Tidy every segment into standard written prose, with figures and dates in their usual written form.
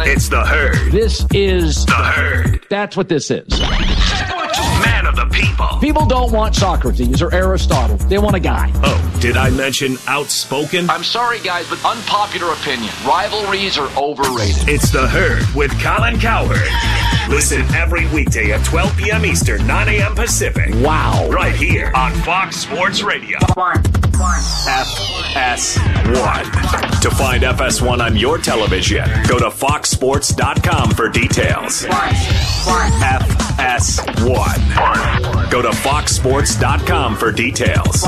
It's the Herd. This is the Herd. That's what this is. Man of the people. People don't want Socrates or Aristotle. They want a guy. Oh, did I mention outspoken? I'm sorry, guys, but unpopular opinion. Rivalries are overrated. It's the Herd with Colin Cowherd. Listen every weekday at 12 p.m. Eastern, 9 a.m. Pacific. Wow. Right here on Fox Sports Radio. FS1. To find FS1 on your television, go to foxsports.com for details. FS1. Go to foxsports.com for details.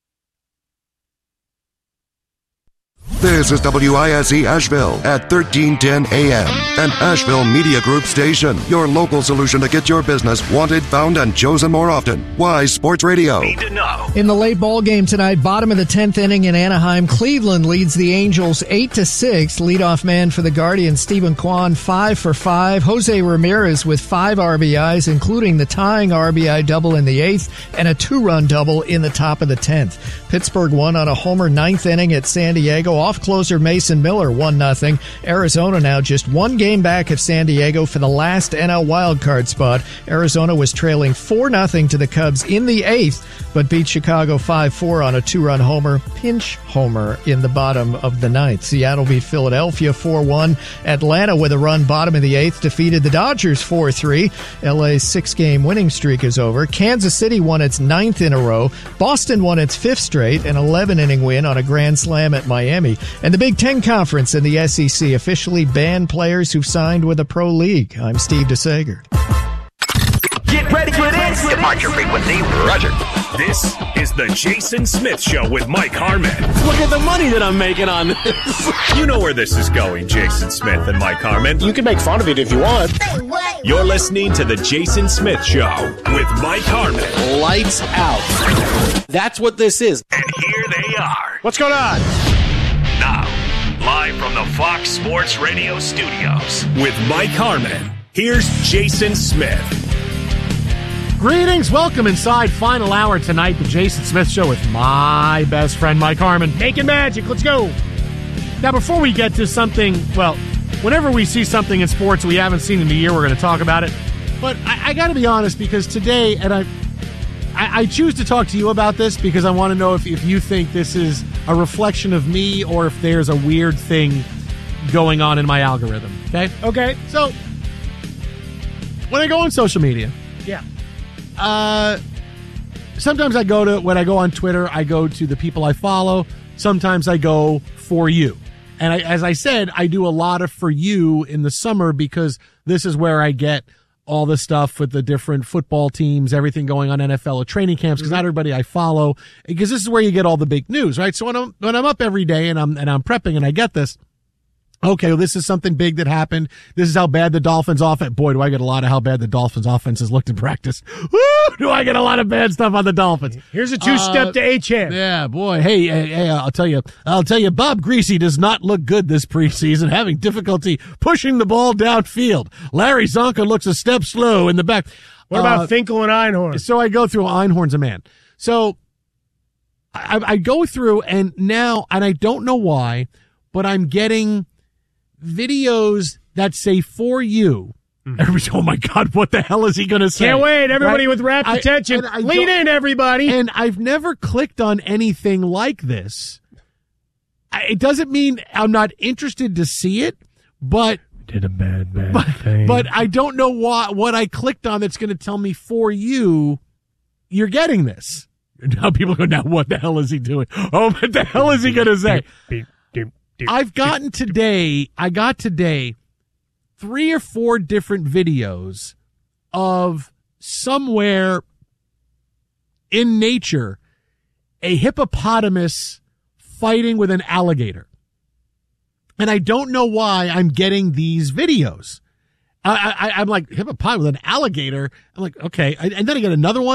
This is WISE Asheville at 1310 AM, an Asheville Media Group station. Your local solution to get your business wanted, found, and chosen more often. Wise Sports Radio. Need to know. In the late ball game tonight, bottom of the 10th inning in Anaheim, Cleveland leads the Angels 8-6. Leadoff man for the Guardians, Stephen Kwan, 5 for 5. Jose Ramirez with 5 RBIs, including the tying RBI double in the 8th and a 2-run double in the top of the 10th. Pittsburgh won on a homer 9th inning at San Diego. Off closer Mason Miller 1-0. Arizona now just one game back of San Diego for the last NL wildcard spot. Arizona was trailing 4-0 to the Cubs in the 8th, but beat Chicago 5-4 on a 2-run homer, pinch homer in the bottom of the 9th. Seattle beat Philadelphia 4-1. Atlanta with a run bottom of the 8th defeated the Dodgers 4-3. LA's 6-game winning streak is over. Kansas City won its 9th in a row. Boston won its 5th straight, an 11-inning win on a grand slam at Miami. And the Big Ten Conference and the SEC officially banned players who've signed with a pro league. I'm Steve DeSager. Get ready for this. Departure frequency, roger. This is the Jason Smith Show with Mike Harmon. Look at the money that I'm making on this. You know where this is going, Jason Smith and Mike Harmon. You can make fun of it if you want. You're listening to the Jason Smith Show with Mike Harmon. Lights out. That's what this is. And here they are. What's going on? Now, live from the Fox Sports Radio studios with Mike Harmon, here's Jason Smith. Greetings, welcome inside final hour tonight, the Jason Smith Show with my best friend Mike Harmon. Making magic, let's go. Now, before we get to something, well, whenever we see something in sports we haven't seen in a year, we're going to talk about it. But I got to be honest, because today, and I choose to talk to you about this because I want to know if you think this is a reflection of me or if there's a weird thing going on in my algorithm. Okay. So when I go on social media, sometimes when I go on Twitter, I go to the people I follow. Sometimes I go for you. And as I said, I do a lot of for you in the summer because this is where I get all the stuff with the different football teams, everything going on NFL or training camps, because not everybody I follow, because this is where you get all the big news, right? So when I'm up every day and I'm prepping and I get this, okay, well, this is something big that happened. This is how bad the Dolphins offense. Boy, do I get a lot of how bad the Dolphins offense has looked in practice. Woo! Do I get a lot of bad stuff on the Dolphins? Here's a two-step to Achane. Yeah, boy. Hey, I'll tell you, Bob Greasy does not look good this preseason, having difficulty pushing the ball downfield. Larry Zonka looks a step slow in the back. What about Finkel and Einhorn? So I go through Einhorn's a man. So I go through and I don't know why, but I'm getting videos that say for you. Everybody's, oh my God, what the hell is he going to say? Can't wait. Everybody with rapt attention. Lean in, everybody. And I've never clicked on anything like this. It doesn't mean I'm not interested to see it, but did a bad thing. But I don't know what I clicked on that's going to tell me for you're getting this. Now people go, now what the hell is he doing? Oh, what the hell is he going to say? I got today 3 or 4 different videos of somewhere in nature a hippopotamus fighting with an alligator. And I don't know why I'm getting these videos. I'm like, hippopotamus with an alligator? I'm like, okay. And then I get another one,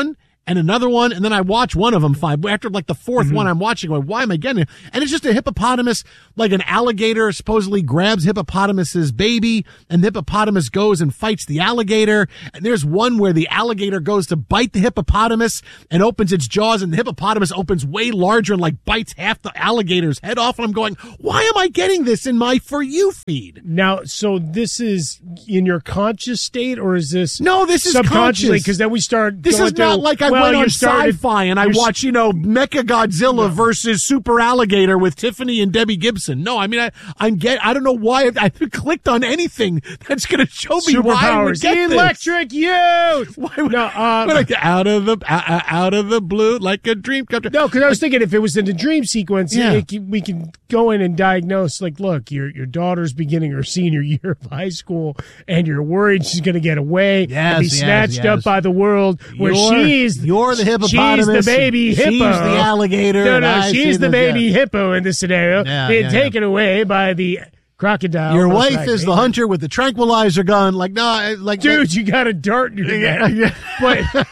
and another one, and then I watch one of them fine. After like the fourth one I'm watching, I'm like, why am I getting it? And it's just a hippopotamus, like an alligator supposedly grabs hippopotamus's baby, and the hippopotamus goes and fights the alligator. And there's one where the alligator goes to bite the hippopotamus and opens its jaws, and the hippopotamus opens way larger and like bites half the alligator's head off. And I'm going, why am I getting this in my For You feed? Now, so this is in your conscious state, or is this No, this is subconsciously? conscious. Because then we start. This is not like I went on Sci-Fi and I watch, Mecha Godzilla versus Super Alligator with Tiffany and Debbie Gibson. No, I mean, I don't know why I clicked on anything that's going to show me why I would Superpowers. get Electric youth. Why would, No, out of the blue like a dream come true. No, because I was thinking if it was in the dream sequence, Yeah. we can go in and diagnose, like, look, your daughter's beginning her senior year of high school, and you're worried she's going to get away and be snatched up by the world, where you're the hippopotamus. She's the baby hippo. She's the alligator. No, she's the baby hippo in this scenario, being taken away by the crocodile. Your wife is the hunter with the tranquilizer gun. Like, no, like, dude, you got a dart in your neck. But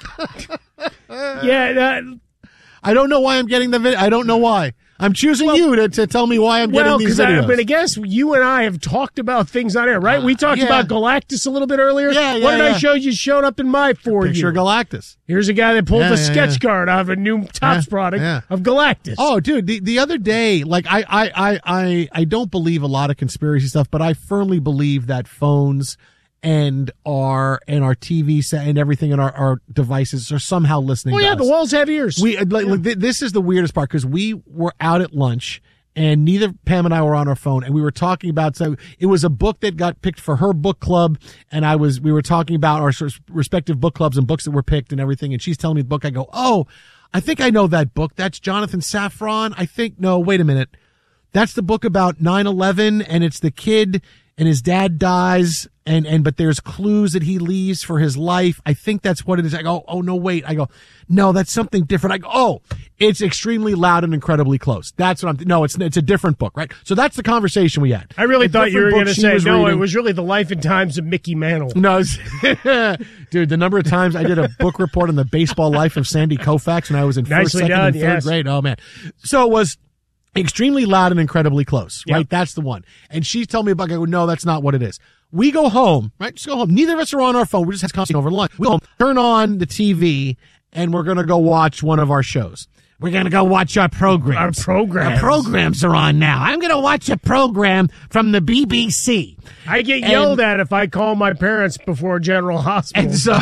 I don't know why I'm getting the video. I don't know why. I'm choosing you to tell me why I'm getting these videos. But I guess you and I have talked about things on air, right? We talked about Galactus a little bit earlier. What did I show you? Showed up in my For You. Picture Galactus. Here's a guy that pulled a sketch card out of a new Topps product of Galactus. Oh, dude, the other day, like, I don't believe a lot of conspiracy stuff, but I firmly believe that phones and our TV set and everything in our devices are somehow listening to us. The walls have ears. This is the weirdest part, because we were out at lunch and neither Pam and I were on our phone, and we were talking about, so it was a book that got picked for her book club, and we were talking about our respective book clubs and books that were picked and everything, and she's telling me the book. I go, oh, I think I know that book. That's Jonathan Safran. No, wait a minute. That's the book about 9/11, and it's the kid and his dad dies, but there's clues that he leaves for his life. I think that's what it is. I go, oh, no, wait. I go, no, that's something different. I go, oh, it's Extremely Loud and Incredibly Close. That's what no, it's a different book, right? So that's the conversation we had. I really thought you were going to say, no, reading. It was really The Life and Times of Mickey Mantle. No, dude, the number of times I did a book report on the baseball life of Sandy Koufax when I was in first, second, and third grade. Oh, man. So it was Extremely Loud and Incredibly Close, right? Yep. That's the one. And she's telling me about it. I go, no, that's not what it is. We go home, right? Just go home. Neither of us are on our phone. We're just conversing over lunch. We go home, turn on the TV, and we're going to go watch one of our shows. We're going to go watch our programs. Our programs are on now. I'm going to watch a program from the BBC. I get yelled at if I call my parents before General Hospital. And so,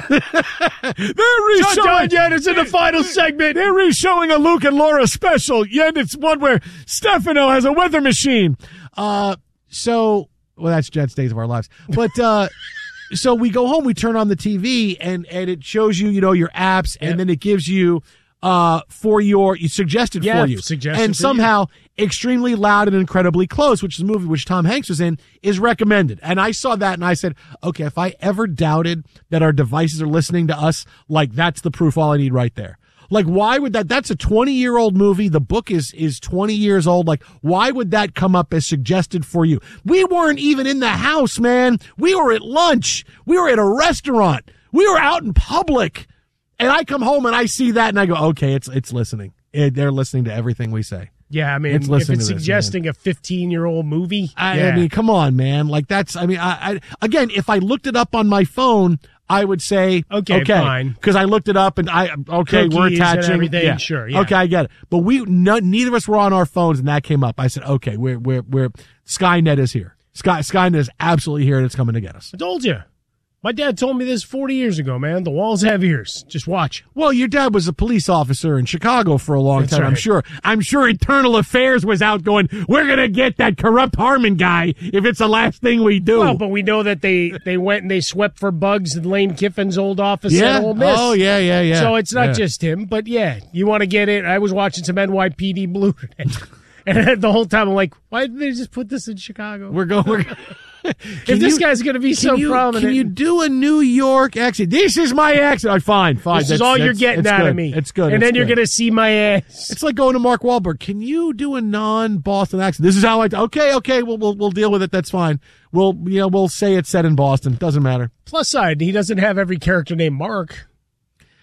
it's in the final segment. They're re-showing a Luke and Laura special. Yet it's one where Stefano has a weather machine. That's Jet's Days of Our Lives. But, so we go home, we turn on the TV, and it shows you, your apps, and then it gives you, suggested for you. And somehow Extremely Loud and Incredibly Close, which is a movie which Tom Hanks was in, is recommended. And I saw that and I said, okay, if I ever doubted that our devices are listening to us, like, that's the proof all I need right there. Like, why would that's a 20-year-old movie. The book is 20 years old. Like, why would that come up as suggested for you? We weren't even in the house, man. We were at lunch. We were at a restaurant. We were out in public. And I come home and I see that and I go, okay, it's listening. They're listening to everything we say. Yeah, I mean, if it's suggesting a 15-year-old movie. I mean, come on, man. Like, that's, I mean, again, if I looked it up on my phone, I would say, okay, fine. Because I looked it up and Cookies we're attaching. And everything, sure, yeah. Okay, I get it. But neither of us were on our phones and that came up. I said, okay, we're Skynet is here. Skynet is absolutely here and it's coming to get us. I told you. My dad told me this 40 years ago, man. The walls have ears. Just watch. Well, your dad was a police officer in Chicago for a long time, right. I'm sure Internal Affairs was out going, we're going to get that corrupt Harmon guy if it's the last thing we do. Well, but we know that they went and they swept for bugs in Lane Kiffin's old office at Ole Miss. Oh, yeah. So it's not just him, but you want to get it. I was watching some NYPD Blue today. And the whole time I'm like, why did they just put this in Chicago? We're going. If this guy's going to be so prominent. Can you do a New York accent? This is my accent. Fine. This is all you're getting out of me. It's good. And then you're going to see my ass. It's like going to Mark Wahlberg. Can you do a non-Boston accent? This is how okay, we'll deal with it. That's fine. We'll say it's set in Boston. Doesn't matter. Plus side, he doesn't have every character named Mark.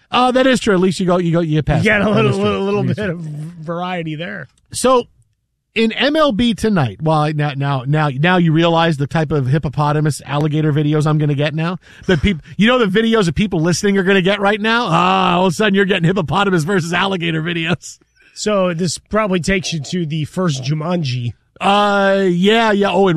That is true. At least you pass. You get a little bit of variety there. So in MLB tonight, well, now you realize the type of hippopotamus alligator videos I'm going to get now. That people, the videos that people listening are going to get right now. All of a sudden you're getting hippopotamus versus alligator videos. So this probably takes you to the first Jumanji. Yeah. Oh, and